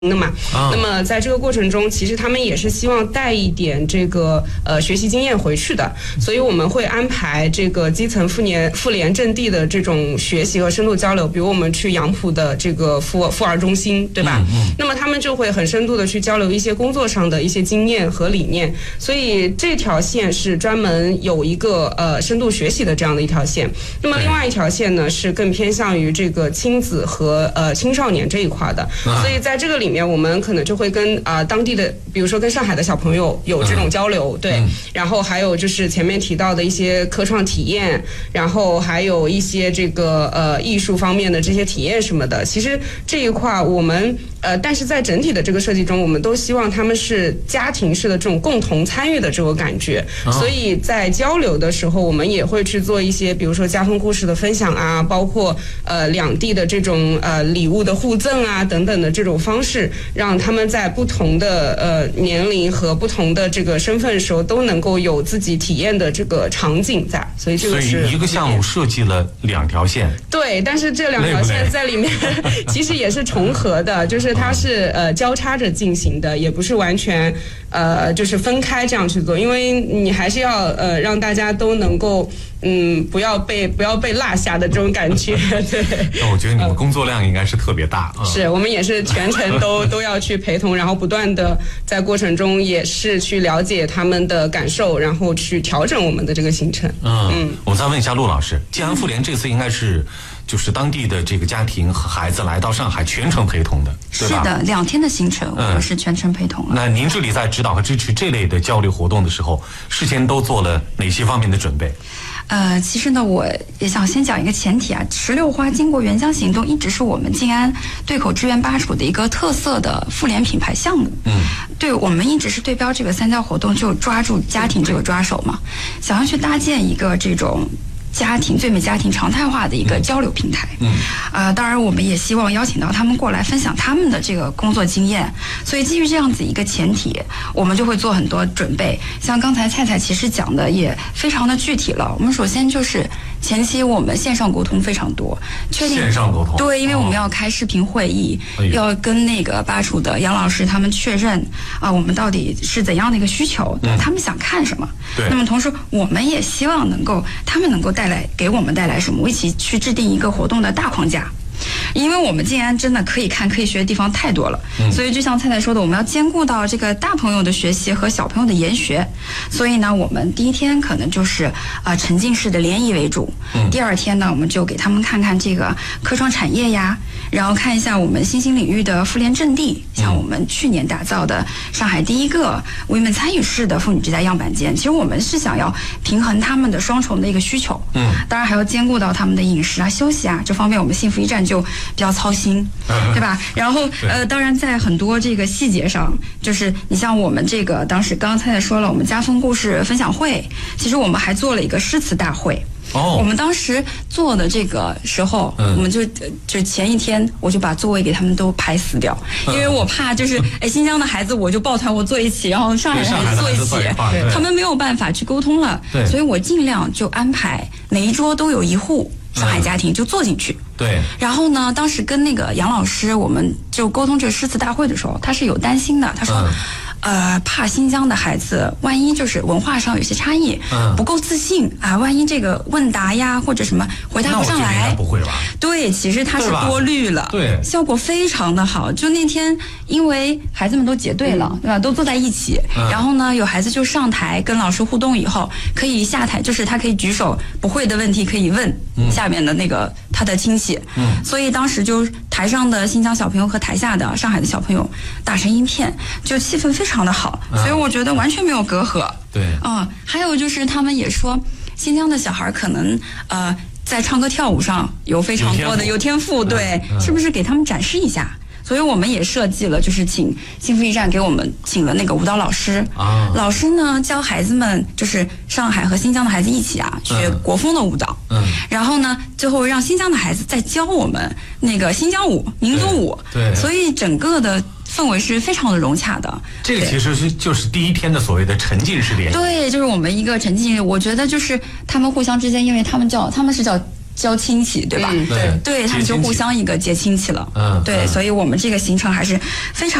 的嘛，那么在这个过程中，其实他们也是希望带一点这个学习经验回去的，所以我们会安排这个基层妇联阵地的这种学习和深度交流，比如我们去杨浦的这个妇儿中心，对吧？那么他们就会很深度的去交流一些工作上的一些经验和理念，所以这条线是专门有一个深度学习的这样的一条线。那么另外一条线呢，是更偏向于这个亲子和青少年这一块的，所以在这个里面我们可能就会跟当地的，比如说跟上海的小朋友有这种交流，对，然后还有就是前面提到的一些科创体验，然后还有一些这个艺术方面的这些体验什么的。其实这一块我们但是在整体的这个设计中，我们都希望他们是家庭式的这种共同参与的这个感觉，所以在交流的时候，我们也会去做一些，比如说家风故事的分享啊，包括两地的这种礼物的互赠啊等等的这种方式，让他们在不同的年龄和不同的这个身份的时候，都能够有自己体验的这个场景在。所以这个是， 所以一个项目设计了2条线。 对，但是这2条线在里面其实也是重合的，就是它是交叉着进行的，也不是完全就是分开这样去做，因为你还是要让大家都能够不要被落下的这种感觉。对， 那我觉得你们工作量应该是特别大。 是我们也是全程都要去陪同，然后不断的在过程中也是去了解他们的感受，然后去调整我们的这个行程。 我再问一下陆老师，既然妇联这次应该是就是当地的这个家庭和孩子来到上海全程陪同的，对吧？ 是的，2天的行程我们是全程陪同了。 那您这里在指导和支持这类的交流活动的时候，事先都做了哪些方面的准备？ 其实呢，我也想先讲一个前提啊，16花经过援疆行动一直是我们静安对口支援巴楚的一个特色的妇联品牌项目。对，我们一直是对标这个3交活动，就抓住家庭这个抓手嘛，想要去搭建一个这种家庭最美家庭常态化的一个交流平台。当然我们也希望邀请到他们过来分享他们的这个工作经验，所以基于这样子一个前提，我们就会做很多准备。像刚才菜菜其实讲的也非常的具体了，我们首先就是前期我们线上沟通非常多，确定线上沟通， 对，因为我们要开视频会议，要跟那个巴楚的杨老师他们确认我们到底是怎样的一个需求，他们想看什么。 对， 那么同时我们也希望他们能够给我们带来什么，我一起去制定一个活动的大框架。因为我们静安真的可以看可以学的地方太多了，所以就像菜菜说的，我们要兼顾到这个大朋友的学习和小朋友的研学。所以呢，我们第1天可能就是沉浸式的联谊为主，第2天呢，我们就给他们看看这个科创产业呀，然后看一下我们新兴领域的妇联阵地，像我们去年打造的上海第1个women参与式的妇女之家样板间。其实我们是想要平衡他们的双重的一个需求，当然还要兼顾到他们的饮食啊、休息啊这方面，我们幸福驿站就比较操心，对吧？然后当然在很多这个细节上，就是你像我们这个当时刚才说了，我们家风故事分享会，其实我们还做了一个诗词大会。我们当时做的这个时候，我们就前1天我就把座位给他们都排死掉，因为我怕就是新疆的孩子我就抱团我坐一起，然后上海的孩子坐一起，他们没有办法去沟通了，所以我尽量就安排每一桌都有1户上海家庭就坐进去。 对， 然后呢，当时跟那个杨老师，我们就沟通这个诗词大会的时候，他是有担心的，他说。怕新疆的孩子万一就是文化上有些差异，不够自信啊，万一这个问答呀或者什么回答不上来， 不会吧？ 对，其实他是多虑了， 对， 效果非常的好。就那天，因为孩子们都结队了，对吧？都坐在一起，然后呢，有孩子就上台跟老师互动以后，可以下台，就是他可以举手，不会的问题可以问下面的那个他的亲戚。所以当时就台上的新疆小朋友和台下的上海的小朋友打成一片，就气氛非常的好，所以我觉得完全没有隔阂。 对， 还有就是他们也说，新疆的小孩可能在唱歌跳舞上有非常多的有天赋，对，是不是给他们展示一下？所以我们也设计了，就是请幸福驿站给我们请了那个舞蹈老师，老师呢教孩子们，就是上海和新疆的孩子一起学国风的舞蹈，然后呢最后让新疆的孩子再教我们那个新疆舞、民族舞， 对， 所以整个的氛围是非常的融洽的。 这个其实就是第1天的所谓的沉浸式联谊。 对，就是我们一个沉浸。我觉得就是他们互相之间，因为他们是叫交亲戚，对吧？ 对， 对他们就互相一个结亲戚了。对，所以我们这个行程还是非常